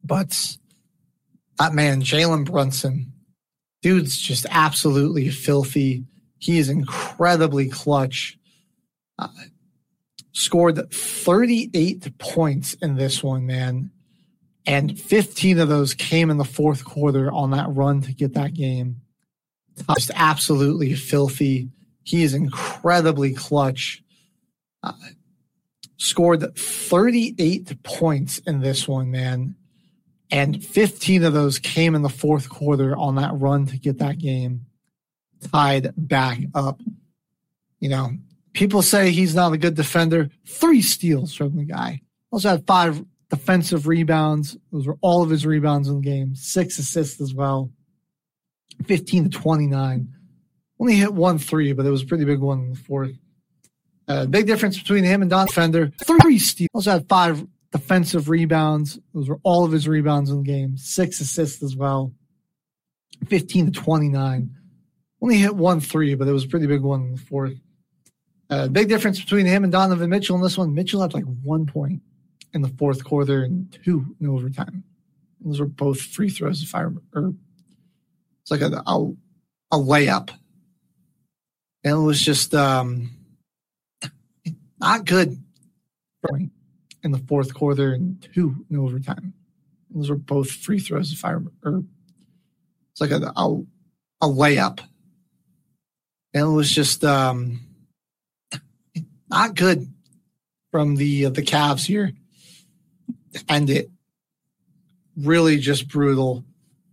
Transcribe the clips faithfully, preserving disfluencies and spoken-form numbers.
But that man, Jalen Brunson, dude's just absolutely filthy. He is incredibly clutch. Uh, scored thirty-eight points in this one, man. And fifteen of those came in the fourth quarter on that run to get that game. Just absolutely filthy. He is incredibly clutch. Uh, scored thirty-eight points in this one, man. And fifteen of those came in the fourth quarter on that run to get that game tied back up. You know, people say he's not a good defender. Three steals from the guy. Also had five defensive rebounds. Those were all of his rebounds in the game. Six assists as well. fifteen to twenty-nine. Only hit one three, but it was a pretty big one in the fourth. Uh, big difference between him and Don Defender. Three steals. Also had five defensive rebounds. Those were all of his rebounds in the game. Six assists as well. fifteen to twenty-nine. Only hit one three, but it was a pretty big one in the fourth. Uh, big difference between him and Donovan Mitchell in this one. Mitchell had like one point in the fourth quarter and two in overtime. Those were both free throws, if I remember. It's like a, a, a layup. And it was just um, not good in the fourth quarter and two in overtime. Those were both free throws, if I remember. It's like a, a, a layup. And it was just um, not good from the uh, the Cavs here to end it. Really just brutal.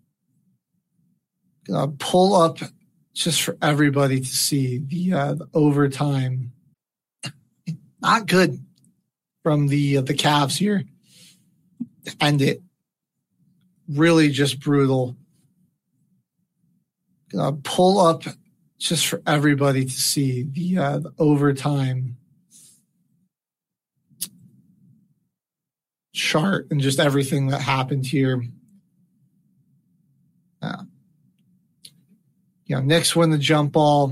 Uh, pull up just for everybody to see the, uh, the overtime. Not good from the uh, the Cavs here to end it. Really just brutal. Uh, pull up just for everybody to see the, uh, the overtime chart and just everything that happened here. Uh, you know, Knicks win the jump ball.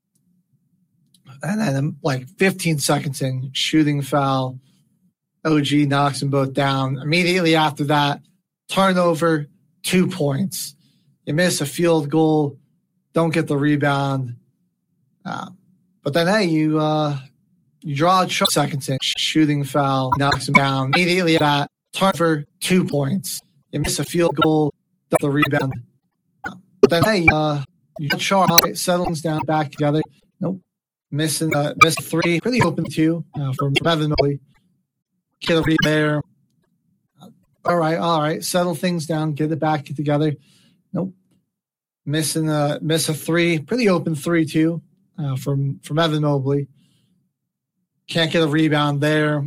And then, like, fifteen seconds in, shooting foul. O G knocks them both down. Immediately after that, turnover, two points. You miss a field goal, don't get the rebound. Uh, but then, hey, you uh, you draw a shot seconds in, shooting foul, knocks them down. Immediately after that, turnover, two points. You miss a field goal, don't get the rebound. Uh, but then, hey, uh, you get shot, settles down, back together. Nope. Missing uh, missed three, pretty open two uh, from Evan Mobley. Kill a there. All right, all right. Settle things down, get it back together. Nope. Missing a miss a three, pretty open three too uh, from from Evan Mobley. Can't get a rebound there.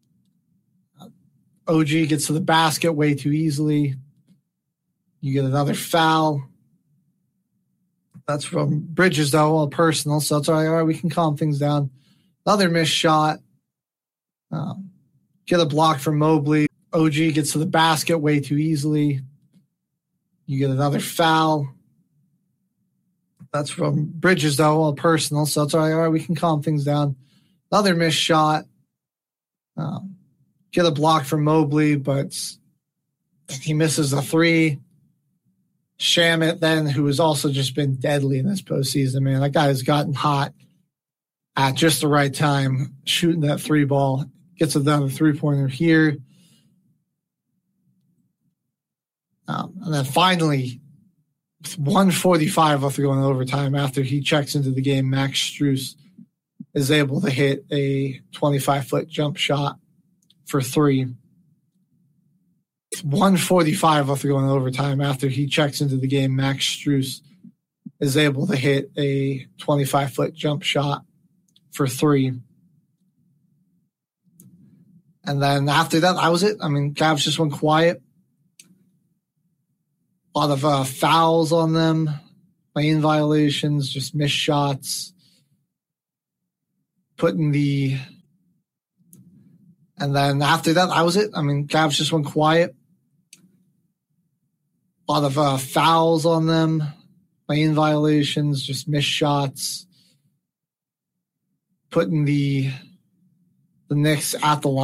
O G gets to the basket way too easily. You get another foul. That's from Bridges, though, all personal. So it's all right. All right, we can calm things down. Another missed shot. Um, get a block from Mobley. O G gets to the basket way too easily. You get another foul. That's from Bridges, though, all personal. So it's all right. All right, we can calm things down. Another missed shot. Um, get a block from Mobley, but he misses a three. Shamet, then, who has also just been deadly in this postseason, man. That guy has gotten hot at just the right time, shooting that three ball. Gets it down the three-pointer here. Um, and then finally, with one forty-five left to go in overtime, after he checks into the game, Max Strus is able to hit a twenty-five-foot jump shot for three. one forty-five left to go in overtime. After he checks into the game, Max Strus is able to hit a twenty-five-foot jump shot for three. And then after that, that was it. I mean, Cavs just went quiet. A lot of uh, fouls on them, lane violations, just missed shots. Putting the... And then after that, that was it. I mean, Cavs just went quiet. A lot of uh, fouls on them, lane violations, just missed shots. Putting the the Knicks at the line.